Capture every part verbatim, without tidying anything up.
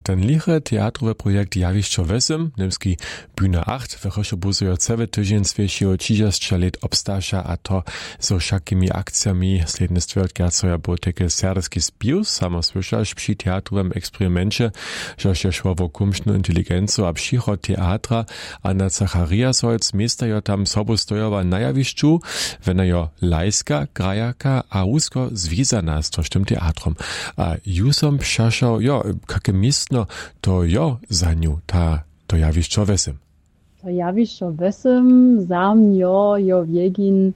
ten liche teatrowy projekt Jawišćo wesym, niemski Bühne acht, w Choszobuzujo cały tydzień zwiesiło trzydzieści lat obstasza, a to so wszakimi akcjami sledne stwierdzenia było takie serdeski spius, samo słyszasz przy teatrowym eksperymencie, że się szło o kumszną inteligencję, a przycho teatra, Anna Zachariasholz miestajo tam sobu stojowa na Jawišću, wena jo lajska, grajaka, a usko związana z tym teatrom. A jusom przeszał, jo, kakie miestno, to jo za nią ta to Jawišćo wesym. To Jawišćo wesym, sam jo, jo wiegin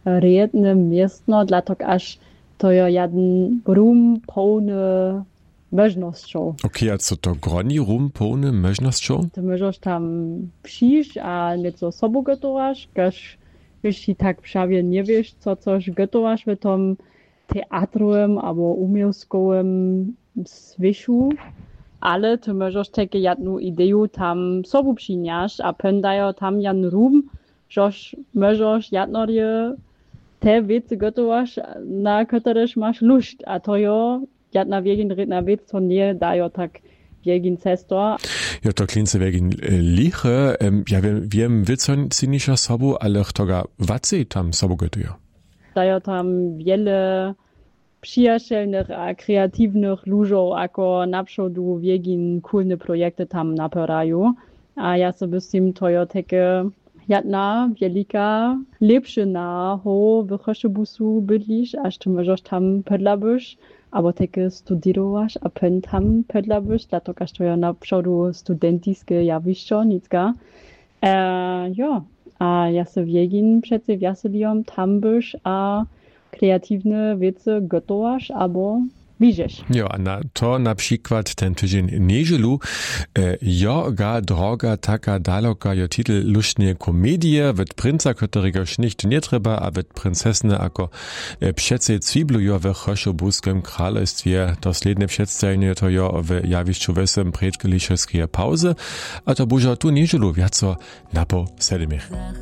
redne miestno, dlatok aż to jo jeden rum pełny możnością. Okej, a co to groni rum pełny możnością? Ty możesz tam przyjść, a nieco sobą gotowasz, każ jeśli tak prawie nie wiesz, co coś gotowasz w tym teatrowym albo umiejskowym swiszu, ale ty możesz takie jedną ideę tam sobą przynieść, a pędają tam jan rum, żeż możesz jednorje te wiece gotowasz, na któreś masz lust, a to jo jedna wiegin redna wiec, to nie dają tak wiegin cesto. Ja, to klince wiegin liche, ja wiem, wiem wycon cynisza sobu, ale chtoga wacy tam sobu gotują. Dają tam wiele przyjacielnych a kreatywnych ludzi, ako naprzód wiegin kulne projekty tam napierają, a ja sobie z tym to jo takie jedna wielika lepszyna ho w Choszobuzu bydlisz, aż ty możesz tam pedlabysz, albo takie studiowasz, a pen tam pedlabysz, dlatego aż to ja naprzód studentiskie Jawišćo, nicka. E, ja, a ja se wiegin przece wiaseliom tam byś, a kreatywne wiece gotowasz, albo widzisz. Jo, a na to na przykład ten tydzień niedzielu e, jo ga droga taka daloka jo titel luštne komedie, wet princa, którego sznicht nie trzeba, a wet princesne ako e, przece cwiblujo w Choszobuskim królestwie. To sledne przedstawienie to jo w Jawišću wesym przed kiliszewskiej pauzy, a to bużo tu niedzielu wiaco na po sedmich.